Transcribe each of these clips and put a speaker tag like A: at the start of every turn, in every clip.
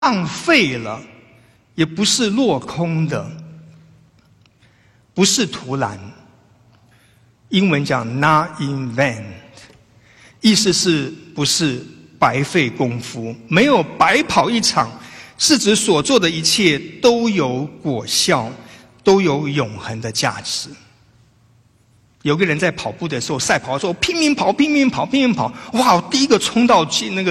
A: 浪费了，也不是落空的，不是徒然。英文讲 not in vain， 意思是不是白费功夫，没有白跑一场，是指所做的一切都有果效，都有永恒的价值。有个人在跑步的时候，赛跑的时候拼命跑，哇！第一个冲到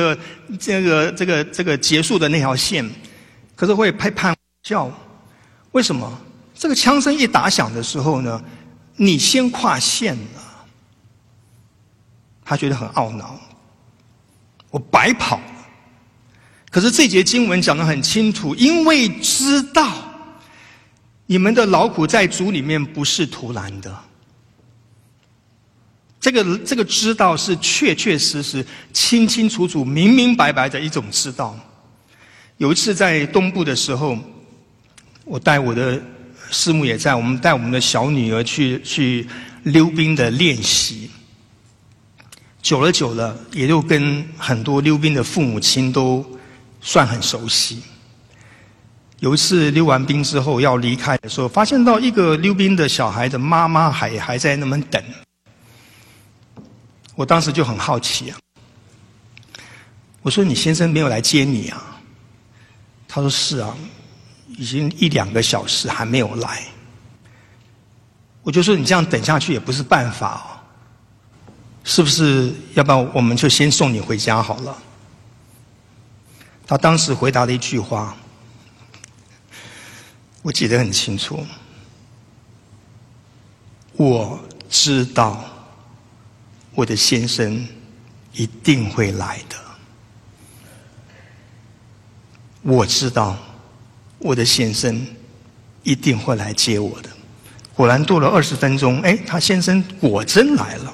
A: 这个结束的那条线，可是会拍拍笑。为什么？这个枪声一打响的时候呢，你先跨线了，他觉得很懊恼，我白跑了。可是这节经文讲得很清楚，因为知道你们的劳苦在主里面不是徒然的。这个知道是确确实实、清清楚楚、明明白白的一种知道。有一次在东部的时候，我带我的师母也在，我们带我们的小女儿去溜冰的练习。久了，也就跟很多溜冰的父母亲都算很熟悉。有一次溜完冰之后要离开的时候，发现到一个溜冰的小孩的妈妈还在那边等。我当时就很好奇啊，我说：“你先生没有来接你啊？”他说：“是啊，已经1-2个小时还没有来。”我就说：“你这样等下去也不是办法哦，是不是？要不然我们就先送你回家好了。”他当时回答了一句话，我记得很清楚：“我知道我的先生一定会来的。我知道我的先生一定会来接我的。”果然过了20分钟，他先生果真来了。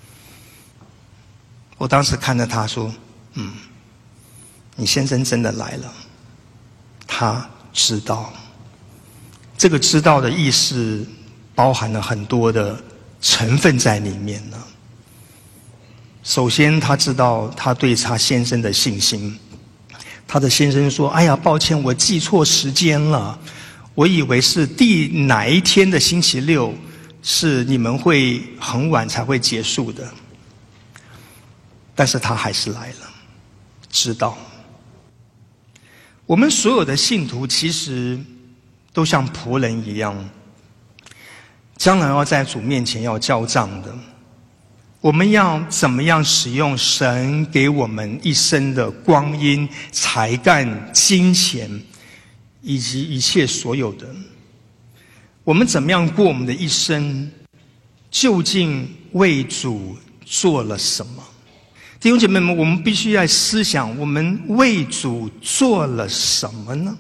A: 我当时看着他说：“你先生真的来了。”他知道，这个知道的意思包含了很多的成分在里面呢。首先，他知道他对他先生的信心。他的先生说：“哎呀，抱歉，我记错时间了，我以为是哪一天的星期六，是你们会很晚才会结束的。”但是他还是来了，知道。我们所有的信徒其实都像仆人一样，将来要在主面前要交账的。我们要怎么样使用神给我们一生的光阴、才干、金钱，以及一切所有的？我们怎么样过我们的一生？究竟为主做了什么？弟兄姐妹们，我们必须要思想，我们为主做了什么呢？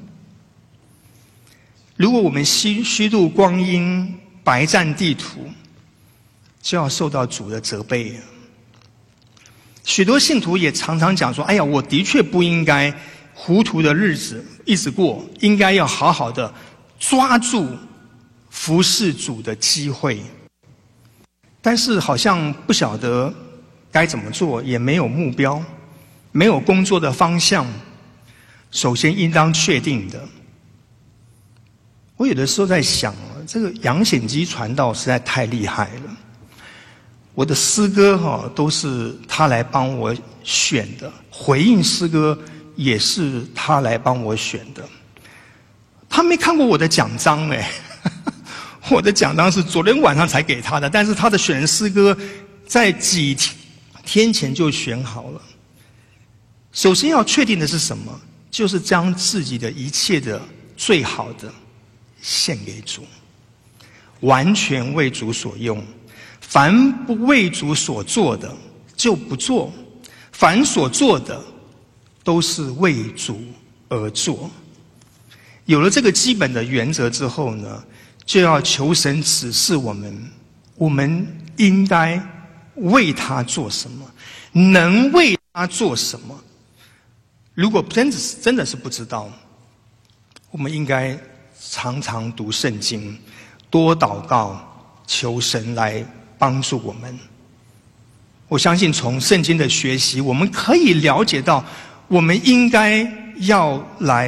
A: 如果我们虚度光阴、白占地图，就要受到主的责备。许多信徒也常常讲说：“哎呀，我的确不应该糊涂的日子一直过，应该要好好的抓住服侍主的机会。”但是好像不晓得该怎么做，也没有目标，没有工作的方向。首先应当确定的，我有的时候在想，这个杨显基传道实在太厉害了。我的诗歌都是他来帮我选的，回应诗歌也是他来帮我选的。他没看过我的奖章我的奖章是昨天晚上才给他的，但是他的选诗歌在几天前就选好了。首先要确定的是什么？就是将自己的一切的最好的献给主，完全为主所用。凡不为主所做的就不做，凡所做的都是为主而做。有了这个基本的原则之后呢，就要求神指示我们应该为他做什么，能为他做什么。如果真的是不知道，我们应该常常读圣经，多祷告，求神来帮助我们。我相信从圣经的学习，我们可以了解到我们应该要来